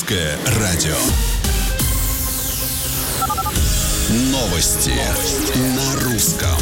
Русское радио. Новости на русском.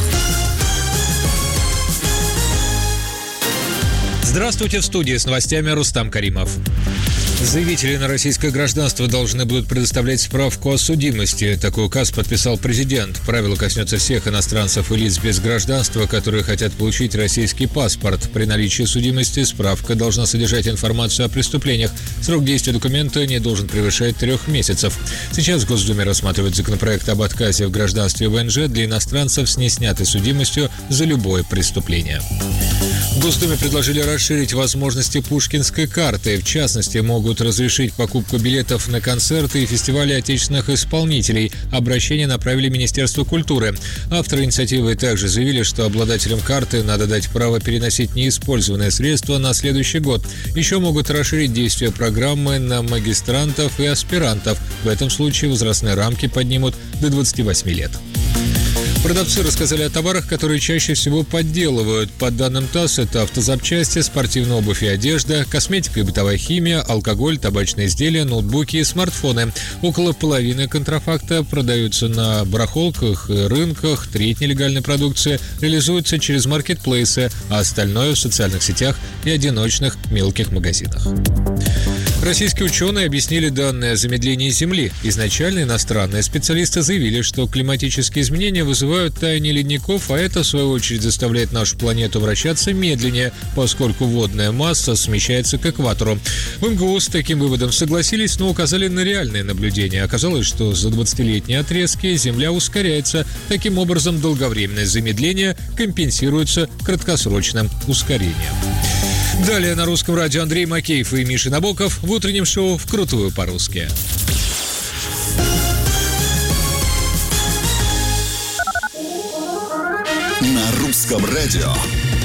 Здравствуйте, в студии с новостями Рустам Каримов. Заявители на российское гражданство должны будут предоставлять справку о судимости. Такой указ подписал президент. Правило коснется всех иностранцев и лиц без гражданства, которые хотят получить российский паспорт. При наличии судимости справка должна содержать информацию о преступлениях. Срок действия документа не должен превышать 3 месяцев. Сейчас в Госдуме рассматривают законопроект об отказе в гражданстве ВНЖ для иностранцев с неснятой судимостью за любое преступление. В Госдуме предложили расширить возможности пушкинской карты. В частности, могут разрешить покупку билетов на концерты и фестивали отечественных исполнителей. Обращение направили Министерству культуры. Авторы инициативы также заявили, что обладателям карты надо дать право переносить неиспользованные средства на следующий год. Еще могут расширить действие программы на магистрантов и аспирантов. В этом случае возрастные рамки поднимут до 28 лет. Продавцы рассказали о товарах, которые чаще всего подделывают. По данным ТАСС, это автозапчасти, спортивная обувь и одежда, косметика и бытовая химия, алкоголь, табачные изделия, ноутбуки и смартфоны. Около половины контрафакта продаются на барахолках и рынках, треть нелегальной продукции реализуется через маркетплейсы, а остальное в социальных сетях и одиночных мелких магазинах. Российские ученые объяснили данные о замедлении Земли. Изначально иностранные специалисты заявили, что климатические изменения вызывают таяние ледников, а это, в свою очередь, заставляет нашу планету вращаться медленнее, поскольку водная масса смещается к экватору. В МГУ с таким выводом согласились, но указали на реальные наблюдения. Оказалось, что за 20-летние отрезки Земля ускоряется. Таким образом, долговременное замедление компенсируется краткосрочным ускорением. Далее на Русском радио Андрей Макеев и Миша Набоков в утреннем шоу «Вкрутую по-русски». На Русском радио